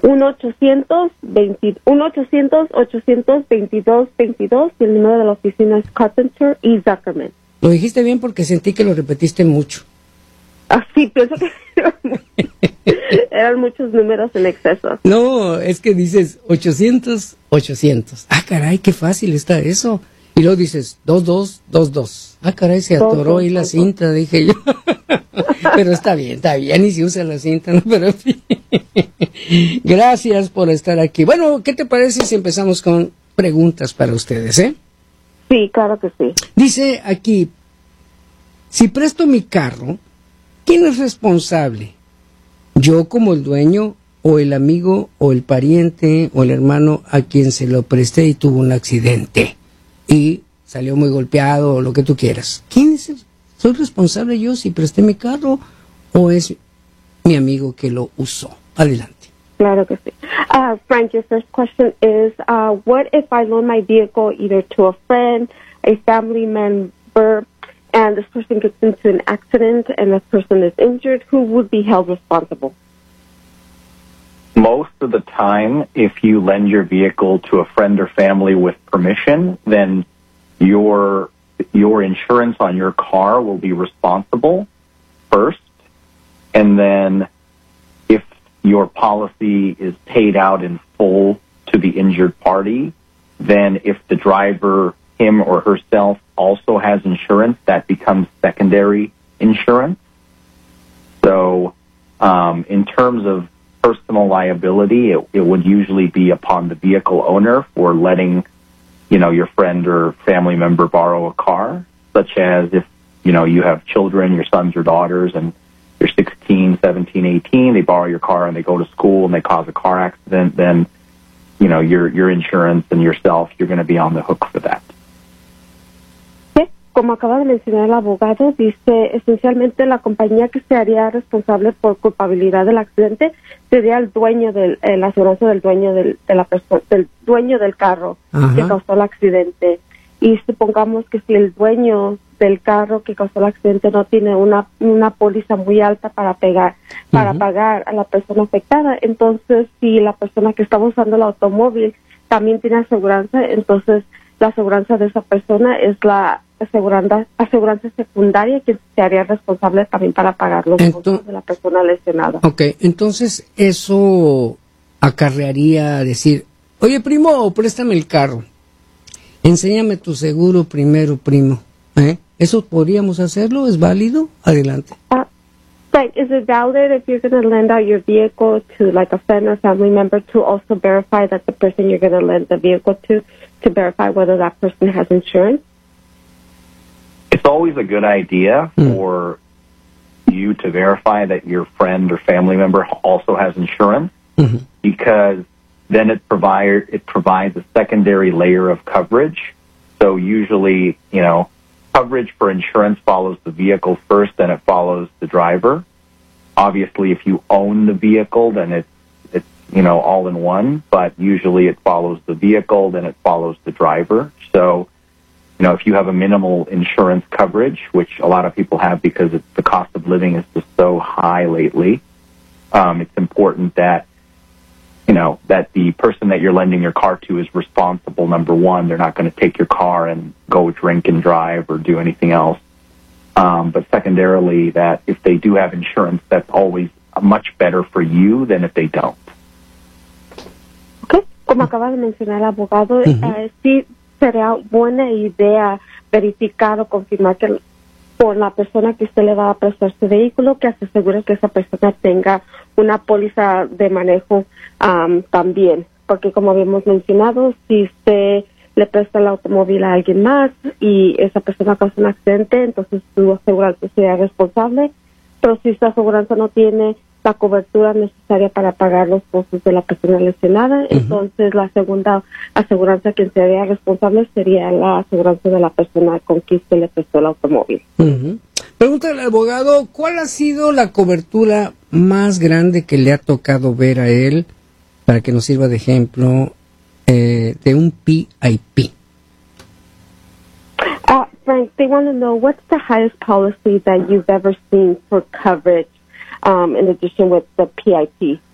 1-800-822-22 y el número de la oficina es Carpenter y Zuckerman. Lo dijiste bien porque sentí que lo repetiste mucho. Sí, pienso que eran muchos números en exceso. No, es que dices 800. Ah, caray, qué fácil está eso. Y luego dices 2222. Ah, caray, se atoró ahí la cinta, dije yo. Pero está bien, y si usa la cinta, ¿no? Pero en fin. Gracias por estar aquí. Bueno, ¿qué te parece si empezamos con preguntas para ustedes, Sí, claro que sí. Dice aquí, si presto mi carro, ¿quién es responsable? ¿Yo como el dueño, o el amigo, o el pariente, o el hermano a quien se lo presté y tuvo un accidente y salió muy golpeado, o lo que tú quieras? ¿Quién es ¿Soy responsable yo si presté mi carro o es mi amigo que lo usó? Adelante. Claro que sí. Frank, your first question is, what if I loan my vehicle either to a friend, a family member, and this person gets into an accident and this person is injured? Who would be held responsible? Most of the time, if you lend your vehicle to a friend or family with permission, then your insurance on your car will be responsible first, and then if your policy is paid out in full to the injured party, then if the driver, him or herself, also has insurance, that becomes secondary insurance. So in terms of personal liability, it would usually be upon the vehicle owner for letting your friend or family member borrow a car, such as if, you have children, your sons or daughters, and you're 16, 17, 18, they borrow your car and they go to school and they cause a car accident, then, your insurance and yourself, you're going to be on the hook for that. Como acaba de mencionar el abogado, dice, esencialmente la compañía que se haría responsable por culpabilidad del accidente sería el dueño la aseguranza del dueño del dueño del carro que causó el accidente. Y supongamos que si el dueño del carro que causó el accidente no tiene una póliza muy alta para pagar a la persona afectada, entonces si la persona que estaba usando el automóvil también tiene aseguranza, entonces la aseguranza de esa persona es la aseguranza secundaria que se haría responsable también para pagar los costos de la persona lesionada. Ok, entonces eso acarrearía a decir, oye primo, préstame el carro, enséñame tu seguro primero, primo. ¿Eso podríamos hacerlo? ¿Es válido? Adelante. Right. Is it valid if you're going to lend out your vehicle to like a friend or family member to also verify that the person you're going to lend the vehicle to verify whether that person has insurance? It's always a good idea for you to verify that your friend or family member also has insurance, because then it provides a secondary layer of coverage. So usually, coverage for insurance follows the vehicle first, then it follows the driver. Obviously, if you own the vehicle, then it's all in one, but usually it follows the vehicle, then it follows the driver. So, if you have a minimal insurance coverage, which a lot of people have because the cost of living is just so high lately, it's important that, that the person that you're lending your car to is responsible, number one. They're not going to take your car and go drink and drive or do anything else. But secondarily, that if they do have insurance, that's always much better for you than if they don't. Okay. Como acaba de mencionar el abogado, sí sería buena idea verificar o confirmar que por la persona que usted le va a prestar su vehículo, que se asegure que esa persona tenga una póliza de manejo también, porque como habíamos mencionado, si usted le presta el automóvil a alguien más y esa persona causa un accidente, entonces su aseguranza sería responsable, pero si esta aseguranza no tiene la cobertura necesaria para pagar los costos de la persona lesionada, entonces la segunda aseguranza que sería responsable sería la aseguranza de la persona con quien se le prestó el automóvil. Pregúntale al abogado, ¿cuál ha sido la cobertura más grande que le ha tocado ver a él, para que nos sirva de ejemplo, de un PIP? Frank, they want to know what's the highest policy that you've ever seen for coverage in addition with the PIP.